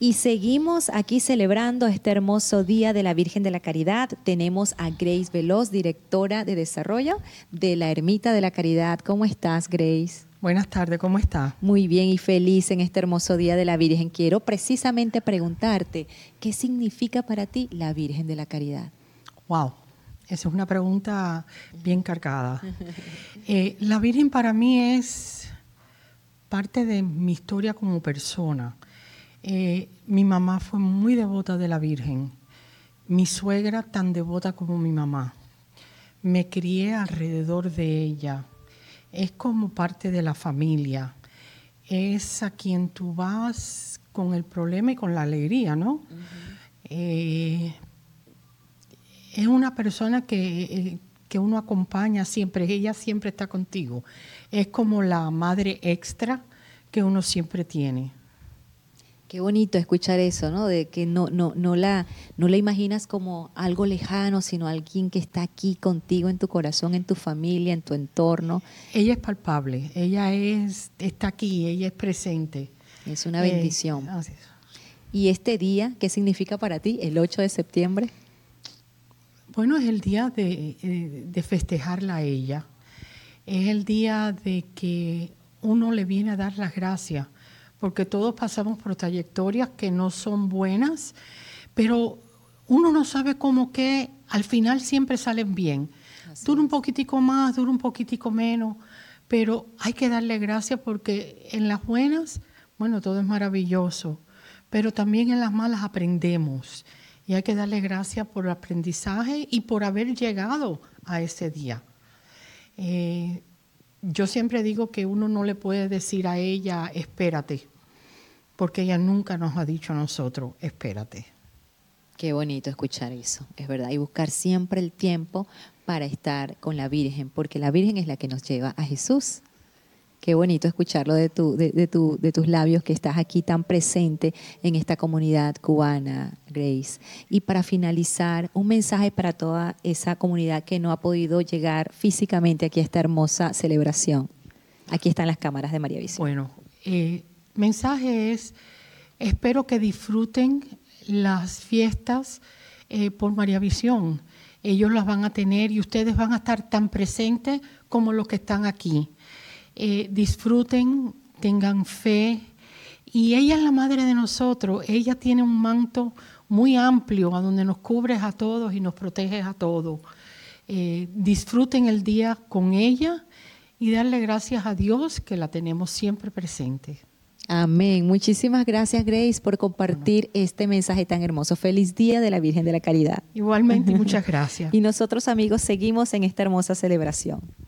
Y seguimos aquí celebrando este hermoso Día de la Virgen de la Caridad. Tenemos a Grace Veloz, directora de desarrollo de la Ermita de la Caridad. ¿Cómo estás, Grace? Buenas tardes, ¿cómo está? Muy bien y feliz en este hermoso Día de la Virgen. Quiero precisamente preguntarte, ¿qué significa para ti la Virgen de la Caridad? Wow, esa es una pregunta bien cargada. La Virgen para mí es parte de mi historia como persona. Mi mamá fue muy devota de la Virgen. Mi suegra tan devota como mi mamá. Me crié alrededor de ella. Es como parte de la familia. Es a quien tú vas con el problema y con la alegría, ¿no? Uh-huh. Es una persona que uno acompaña siempre. Ella siempre está contigo. Es como la madre extra que uno siempre tiene. Qué bonito escuchar eso, ¿no? De que no la imaginas como algo lejano, sino alguien que está aquí contigo en tu corazón, en tu familia, en tu entorno. Ella es palpable, está aquí, ella es presente. Es una bendición. ¿Y este día qué significa para ti, el 8 de septiembre? Bueno, es el día de festejarla a ella. Es el día de que uno le viene a dar las gracias, porque todos pasamos por trayectorias que no son buenas, pero uno no sabe cómo que al final siempre salen bien. Dura un poquitico más, dura un poquitico menos, pero hay que darle gracias porque en las buenas, bueno, todo es maravilloso, pero también en las malas aprendemos y hay que darle gracias por el aprendizaje y por haber llegado a ese día. Yo siempre digo que uno no le puede decir a ella, espérate, porque ella nunca nos ha dicho a nosotros, espérate. Qué bonito escuchar eso, es verdad. Y buscar siempre el tiempo para estar con la Virgen, porque la Virgen es la que nos lleva a Jesús. Qué bonito escucharlo de tus labios, que estás aquí tan presente en esta comunidad cubana, Grace. Y para finalizar, un mensaje para toda esa comunidad que no ha podido llegar físicamente aquí a esta hermosa celebración. Aquí están las cámaras de María Visión. Bueno, mensaje es, espero que disfruten las fiestas por María Visión. Ellos las van a tener y ustedes van a estar tan presentes como los que están aquí. Disfruten, tengan fe. Y ella es la madre de nosotros. Ella tiene un manto muy amplio a donde nos cubre a todos y nos protege a todos. Disfruten el día con ella y darle gracias a Dios que la tenemos siempre presente. Amén. Muchísimas gracias, Grace, por compartir este mensaje tan hermoso. Feliz Día de la Virgen de la Caridad. Igualmente, muchas gracias. Y nosotros, amigos, seguimos en esta hermosa celebración.